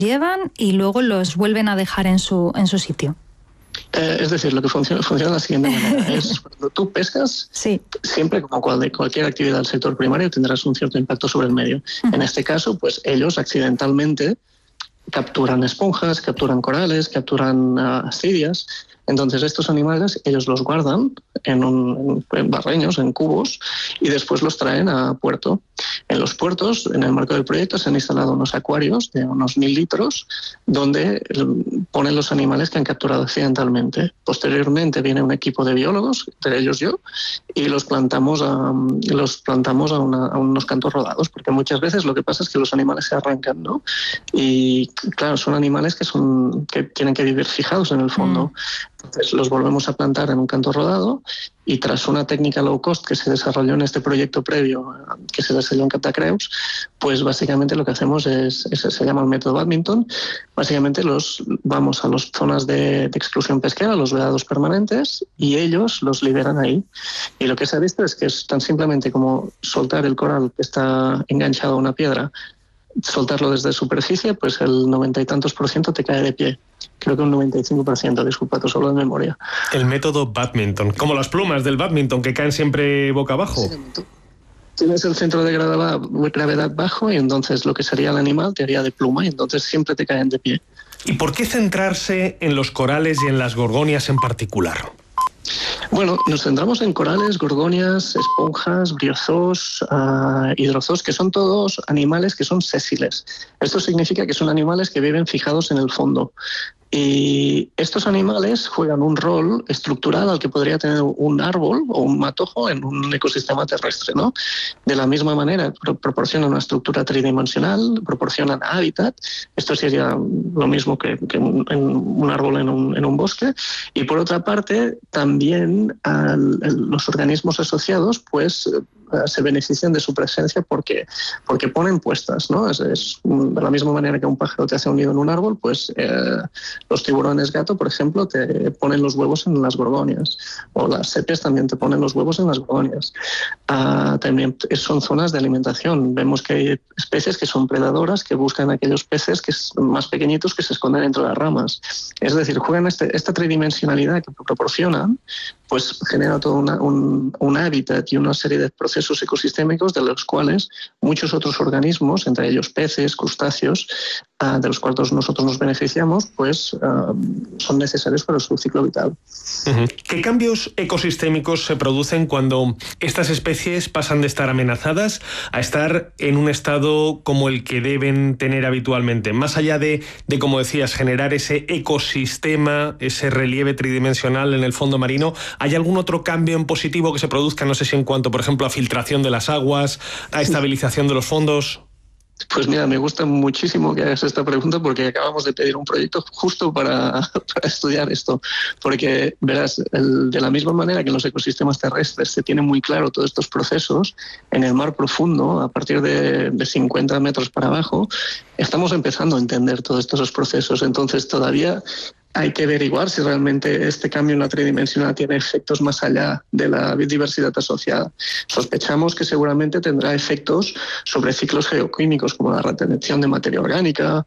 llevan y luego los vuelven a dejar en su sitio. Es decir, lo que funciona de la siguiente manera. Es cuando tú pescas, sí, siempre como cualquier actividad del sector primario tendrás un cierto impacto sobre el medio. En este caso, pues ellos accidentalmente capturan esponjas, capturan corales, capturan ascidias. Entonces estos animales ellos los guardan en barreños, en cubos, y después los traen a puerto. En los puertos, en el marco del proyecto, se han instalado unos acuarios de unos 1.000 litros donde ponen los animales que han capturado accidentalmente. Posteriormente viene un equipo de biólogos, entre ellos yo, y los plantamos a unos cantos rodados, porque muchas veces lo que pasa es que los animales se arrancan, ¿no? Y claro, son animales que tienen que vivir fijados en el fondo. Entonces los volvemos a plantar en un canto rodado y tras una técnica low cost que se desarrolló en este proyecto previo que se desarrolló en Captacreus, pues básicamente lo que hacemos se llama el método Badminton. Básicamente vamos a las zonas de exclusión pesquera, los vedados permanentes, y ellos los liberan ahí. Y lo que se ha visto es que es tan simplemente como soltar el coral que está enganchado a una piedra, soltarlo desde superficie, pues el 90 y tantos % te cae de pie. Creo que un 95%, disculpa, te solo de memoria. El método Badminton, como las plumas del badminton que caen siempre boca abajo. Sí, tienes el centro de gravedad bajo y entonces lo que sería el animal te haría de pluma y entonces siempre te caen de pie. ¿Y por qué centrarse en los corales y en las gorgonias en particular? Bueno, nos centramos en corales, gorgonias, esponjas, briozoos, hidrozoos, que son todos animales que son sésiles. Esto significa que son animales que viven fijados en el fondo. Y estos animales juegan un rol estructural al que podría tener un árbol o un matojo en un ecosistema terrestre, ¿no? De la misma manera, proporcionan una estructura tridimensional, proporcionan hábitat. Esto sería lo mismo que un árbol en un bosque. Y por otra parte, también los organismos asociados, pues se benefician de su presencia porque ponen puestas, ¿no? Es de la misma manera que un pájaro te hace un nido en un árbol, pues los tiburones gato, por ejemplo, te ponen los huevos en las gorgonias, o las sepias también te ponen los huevos en las gorgonias. También son zonas de alimentación. Vemos que hay especies que son predadoras, que buscan aquellos peces que son más pequeñitos que se esconden entre las ramas. Es decir, juegan esta tridimensionalidad que proporcionan, pues genera todo un hábitat y una serie de procesos ecosistémicos de los cuales muchos otros organismos, entre ellos peces, crustáceos, de los cuales nosotros nos beneficiamos, pues son necesarios para su ciclo vital. ¿Qué cambios ecosistémicos se producen cuando estas especies pasan de estar amenazadas a estar en un estado como el que deben tener habitualmente? Más allá de como decías, generar ese ecosistema, ese relieve tridimensional en el fondo marino, ¿hay algún otro cambio en positivo que se produzca? No sé si en cuanto, por ejemplo, a filtración de las aguas, a estabilización de los fondos. Pues mira, me gusta muchísimo que hagas esta pregunta porque acabamos de pedir un proyecto justo para estudiar esto. Porque, verás, de la misma manera que en los ecosistemas terrestres se tiene muy claro todos estos procesos, en el mar profundo, a partir de 50 metros para abajo, estamos empezando a entender todos estos procesos. Entonces todavía hay que averiguar si realmente este cambio en la tridimensional tiene efectos más allá de la biodiversidad asociada. Sospechamos que seguramente tendrá efectos sobre ciclos geoquímicos como la retención de materia orgánica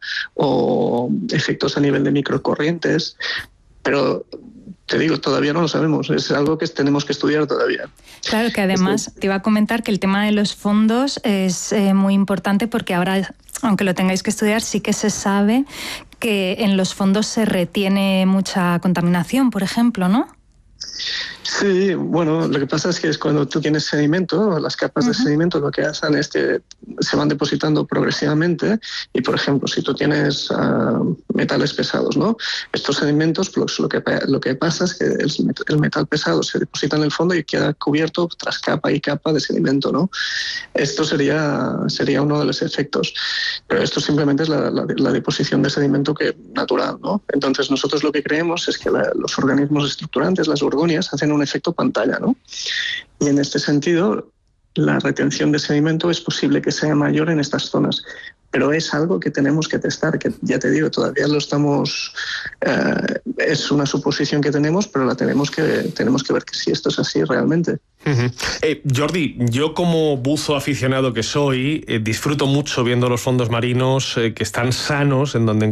o efectos a nivel de microcorrientes, pero te digo, todavía no lo sabemos, es algo que tenemos que estudiar todavía. Claro, que además te iba a comentar que el tema de los fondos es muy importante porque ahora, aunque lo tengáis que estudiar, sí que se sabe que en los fondos se retiene mucha contaminación, por ejemplo, ¿no? Sí, bueno, lo que pasa es que cuando tú tienes sedimento, las capas de sedimento lo que hacen es que se van depositando progresivamente y, por ejemplo, si tú tienes metales pesados, ¿no? Estos sedimentos, pues, lo que pasa es que el metal pesado se deposita en el fondo y queda cubierto tras capa y capa de sedimento, ¿no? Esto sería uno de los efectos. Pero esto simplemente es la deposición de sedimento natural, ¿no? Entonces nosotros lo que creemos es que los organismos estructurantes, las gorgonias, hacen un efecto pantalla, ¿no? Y en este sentido, la retención de sedimento es posible que sea mayor en estas zonas, pero es algo que tenemos que testar, que ya te digo, todavía lo estamos... es una suposición que tenemos, pero tenemos que ver que si esto es así realmente. Jordi, yo como buzo aficionado que soy, disfruto mucho viendo los fondos marinos que están sanos, en donde